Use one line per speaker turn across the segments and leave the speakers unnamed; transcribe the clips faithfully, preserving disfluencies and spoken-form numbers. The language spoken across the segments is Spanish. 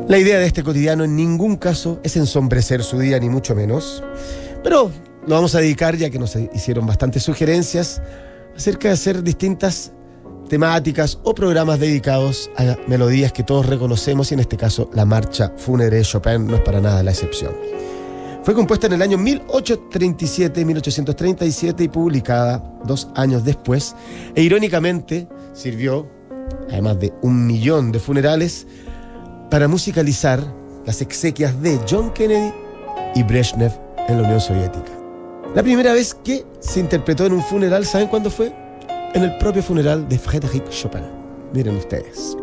La idea de este cotidiano en ningún caso es ensombrecer su día, ni mucho menos, pero lo vamos a dedicar, ya que nos hicieron bastantes sugerencias acerca de hacer distintas temáticas o programas dedicados a melodías que todos reconocemos, y en este caso la marcha fúnebre de Chopin no es para nada la excepción. Fue compuesta en el año mil ochocientos treinta y siete, mil ochocientos treinta y siete y publicada dos años después, e irónicamente sirvió, además de un millón de funerales, para musicalizar las exequias de John Kennedy y Brezhnev en la Unión Soviética. La primera vez que se interpretó en un funeral, ¿saben cuándo fue? En el propio funeral de Frédéric Chopin. Miren ustedes.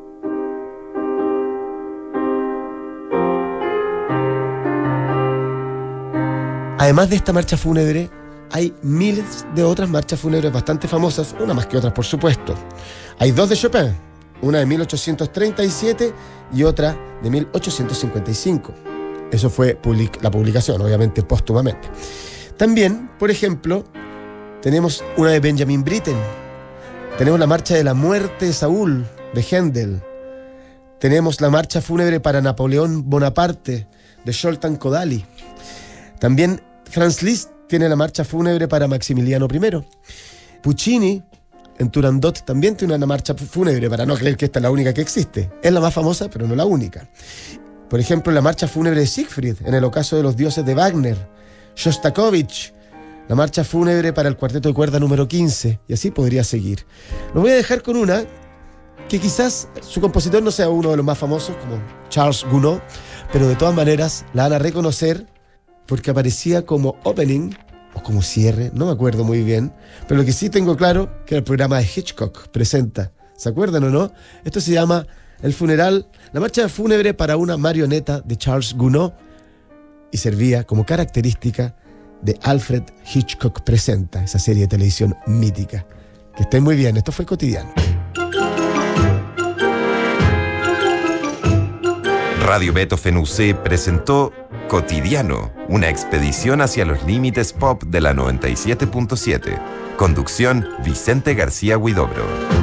Además de esta marcha fúnebre, hay miles de otras marchas fúnebres bastante famosas, una más que otras, por supuesto. Hay dos de Chopin, una de mil ochocientos treinta y siete y otra de mil ochocientos cincuenta y cinco. Eso fue public- la publicación, obviamente póstumamente. También, por ejemplo, tenemos una de Benjamin Britten. Tenemos la marcha de la muerte de Saúl, de Händel. Tenemos la marcha fúnebre para Napoleón Bonaparte, de Zoltán Kodály. También Franz Liszt tiene la marcha fúnebre para Maximiliano primero. Puccini, en Turandot, también tiene una marcha fúnebre, para no creer que esta es la única que existe. Es la más famosa, pero no la única. Por ejemplo, la marcha fúnebre de Siegfried, en el ocaso de los dioses de Wagner. Shostakovich, la marcha fúnebre para el cuarteto de cuerda número quince, y así podría seguir. Lo voy a dejar con una que quizás su compositor no sea uno de los más famosos, como Charles Gounod, pero de todas maneras la van a reconocer porque aparecía como opening o como cierre, no me acuerdo muy bien, pero lo que sí tengo claro que el programa de Hitchcock presenta, ¿se acuerdan o no? Esto se llama El funeral, la marcha fúnebre para una marioneta de Charles Gounod, y servía como característica de Alfred Hitchcock Presenta, esa serie de televisión mítica. Que estén muy bien, esto fue Cotidiano.
Radio Beethoven U C presentó Cotidiano, una expedición hacia los límites pop de la noventa y siete punto siete. Conducción Vicente García Huidobro.